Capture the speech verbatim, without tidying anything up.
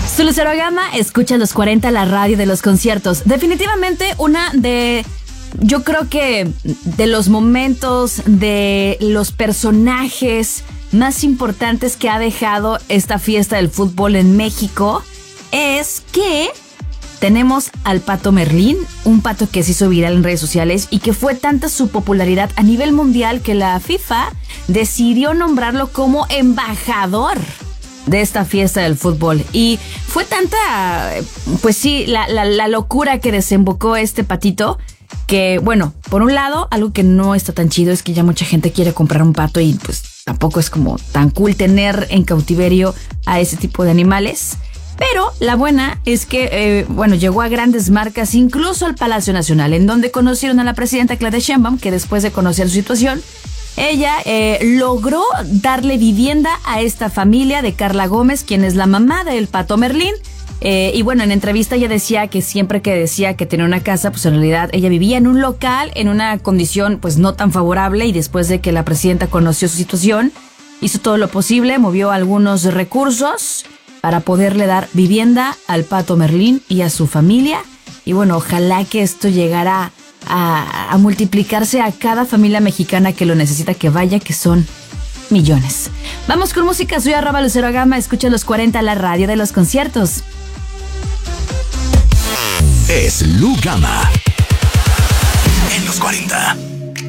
Su Lucero Gama, escucha los cuarenta, la radio de los conciertos. Definitivamente una de, yo creo que de los momentos, de los personajes más importantes que ha dejado esta fiesta del fútbol en México es que tenemos al Pato Merlín, un pato que se hizo viral en redes sociales y que fue tanta su popularidad a nivel mundial que la FIFA decidió nombrarlo como embajador de esta fiesta del fútbol. Y fue tanta, pues sí, la, la, la locura que desembocó este patito que, bueno, por un lado, algo que no está tan chido es que ya mucha gente quiere comprar un pato y pues tampoco es como tan cool tener en cautiverio a ese tipo de animales. Pero la buena es que, eh, bueno, llegó a grandes marcas, incluso al Palacio Nacional, en donde conocieron a la presidenta Claudia Sheinbaum, que después de conocer su situación, ella eh, logró darle vivienda a esta familia de Carla Gómez, quien es la mamá del Pato Merlín. Eh, y bueno, en entrevista ella decía que siempre que decía que tenía una casa, pues en realidad ella vivía en un local, en una condición pues no tan favorable, y después de que la presidenta conoció su situación, hizo todo lo posible, movió algunos recursos para poderle dar vivienda al Pato Merlín y a su familia. Y bueno, ojalá que esto llegara a, a multiplicarse a cada familia mexicana que lo necesita, que vaya que son millones. Vamos con música, soy arroba Lucero Gama, escucha los cuarenta, la radio de los conciertos. Es Lu Gama en los cuarenta.